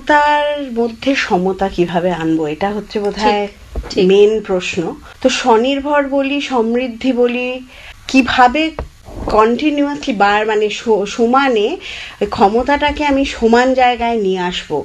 ক্ষমতার মধ্যে সমতা কিভাবে আনবো, এটা হচ্ছে বোধহয় মেন প্রশ্ন। তো স্বনির্ভর বলি, সমৃদ্ধি বলি, কিভাবে কন্টিনিউয়াসলি মানে সমানে ক্ষমতাটাকে আমি সমান জায়গায় নিয়ে আসবো।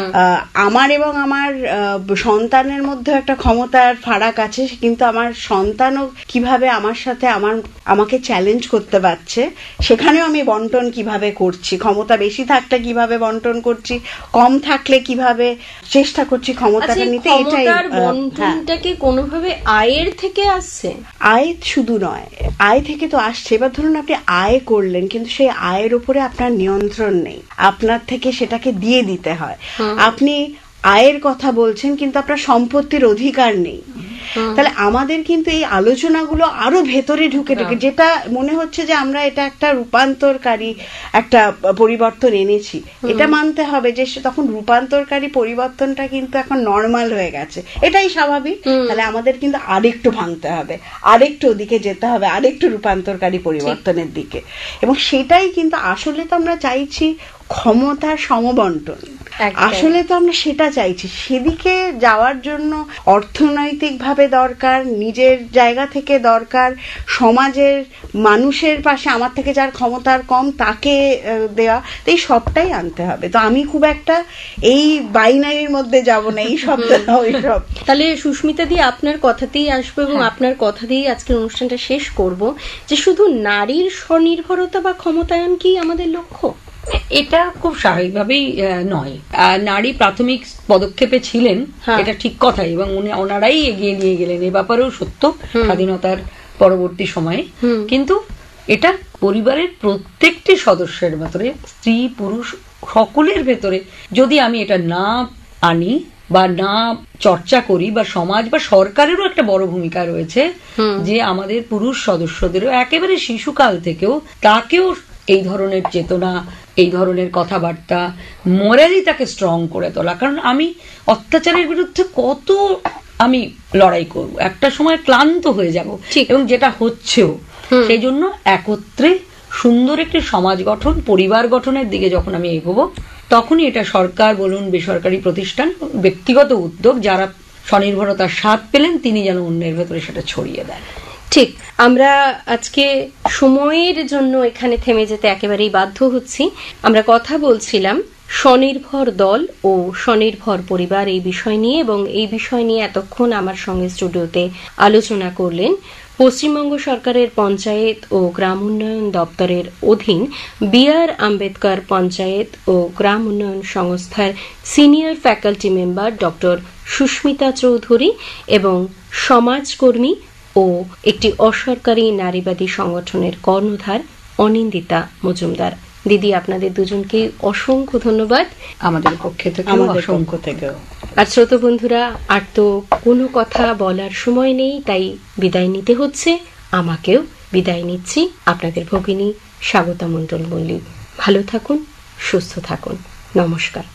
আমার এবং আমার সন্তানের মধ্যে একটা ক্ষমতার ফারাক আছে, কিন্তু আমার সন্তানও কিভাবে আমার সাথে আমাকে চ্যালেঞ্জ করতে পারছে, সেখানেও আমি বন্টন কিভাবে করছি, ক্ষমতা বেশি থাকলে কিভাবে বন্টন করছি, কম থাকলে কিভাবে চেষ্টা করছি ক্ষমতাটা নিতে। এটাই বন্টনটাকে কোনোভাবে আয়ের থেকে আসছে, আয় শুধু নয়, আয় থেকে তো আসছে। এবার ধরুন আপনি আয় করলেন, কিন্তু সেই আয়ের উপরে আপনার নিয়ন্ত্রণ নেই, আপনার থেকে সেটাকে দিয়ে দিতে হয়। আপনি আয়ের কথা বলছেন, কিন্তু আপনার সম্পত্তির অধিকার নেই। তাহলে আমাদের কিন্তু এই আলোচনাগুলো আরো ভেতরে ঢুকে যেটা মনে হচ্ছে যে আমরা এটা একটা রূপান্তরকারী একটা পরিবর্তন এনেছি, এটা মানতে হবে যে তখন রূপান্তরকারী পরিবর্তনটা কিন্তু এখন নর্মাল হয়ে গেছে, এটাই স্বাভাবিক। তাহলে আমাদের কিন্তু আরেকটু ভাঙতে হবে, আরেকটু ওদিকে যেতে হবে, আরেকটু রূপান্তরকারী পরিবর্তনের দিকে। এবং সেটাই কিন্তু আসলে তো আমরা চাইছি ক্ষমতার সমবন্টন, আসলে তো আমরা সেটা চাইছি। সেদিকে যাওয়ার জন্য অর্থনৈতিকভাবে দরকার, নিজের জায়গা থেকে দরকার, সমাজের মানুষের পাশে আমার থেকে যার ক্ষমতার কম তাকে দেওয়া, এই সবটাই আনতে হবে। তো আমি খুব একটা এই বাইনারির মধ্যে যাব না, এই শব্দ না ওই সব। তাহলে সুস্মিতা দি, আপনার কথাতেই আসবো এবং আপনার কথা দিয়েই আজকের অনুষ্ঠানটা শেষ করব, যে শুধু নারীর স্বনির্ভরতা বা ক্ষমতায়ন কি আমাদের লক্ষ্য? এটা খুব স্বাভাবিকভাবেই নয়। নারী প্রাথমিক পদক্ষেপে ছিলেন, এটা ঠিক কথা, এবং ওনারাই এগিয়ে নিয়ে গেলেন, এ ব্যাপারেও সত্য স্বাধীনতার পরবর্তী সময়ে। কিন্তু এটা পরিবারের প্রত্যেকটি সদস্যের ভেতরে, স্ত্রী পুরুষ সকলের ভেতরে যদি আমি এটা না আনি বা না চর্চা করি, বা সমাজ বা সরকারেরও একটা বড় ভূমিকা রয়েছে যে আমাদের পুরুষ সদস্যদেরও একেবারে শিশুকাল থেকেও তাকেও এই ধরনের চেতনা, এই ধরনের কথাবার্তা, মোরালি তাকে স্ট্রং করে তোলা। কারণ আমি অত্যাচারের বিরুদ্ধে কত আমি লড়াই করব, একটা সময় ক্লান্ত হয়ে যাব, এবং যেটা হচ্ছেও। সেই জন্য একত্রে সুন্দর একটি সমাজ গঠন, পরিবার গঠনের দিকে যখন আমি এগোবো, তখনই এটা সরকার বলুন, বেসরকারি প্রতিষ্ঠান, ব্যক্তিগত উদ্যোগ, যারা স্বনির্ভরতার স্বাদ পেলেন তিনি যেন অন্যের ভেতরে সেটা ছড়িয়ে দেন। ঠিক, আমরা আজকে সময়ের জন্য এখানে থেমে যেতে একেবারেই বাধ্য হচ্ছি। আমরা কথা বলছিলাম স্বনির্ভর দল ও স্বনির্ভর পরিবার এই বিষয় নিয়ে, এবং এই বিষয় নিয়ে এতক্ষণ আমার সঙ্গে স্টুডিওতে আলোচনা করলেন পশ্চিমবঙ্গ সরকারের পঞ্চায়েত ও গ্রাম উন্নয়ন দপ্তরের অধীন বি.আর. আম্বেদকর পঞ্চায়েত ও গ্রাম উন্নয়ন সংস্থার senior faculty member doctor Susmita Chowdhury এবং সমাজকর্মী ও একটি অসরকারি নারীবাদী সংগঠনের কর্ণধার অনিন্দিতা মজুমদার। দিদি, আপনাদের দুজনকে অসংখ্য ধন্যবাদ আমাদের পক্ষে থেকে, অসংখ্য থেকে। আর শ্রোতা বন্ধুরা, আর তো কোনো কথা বলার সময় নেই, তাই বিদায় নিতে হচ্ছে। আমাকেও বিদায় নিচ্ছি। আপনাদের ভগিনী স্বাগতা মণ্ডল মল্লিক। ভালো থাকুন, সুস্থ থাকুন, নমস্কার।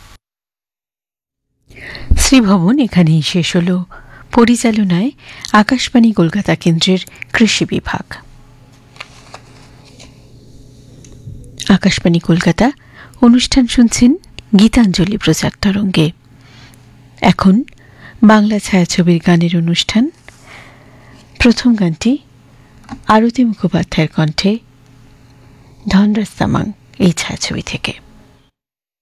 শ্রীভবন এখানেই শেষ হল। পরিচালনায় আকাশবাণী কলকাতা কেন্দ্রের কৃষি বিভাগ। আকাশবাণী কলকাতা অনুষ্ঠান শুনছেন গীতাঞ্জলি প্রচার তরঙ্গে। এখন বাংলা ছায়াছবির গানের অনুষ্ঠান। প্রথম গানটি আরতি মুখোপাধ্যায়ের কণ্ঠে, ধনরাজ তামাং এই ছায়াছবি থেকে।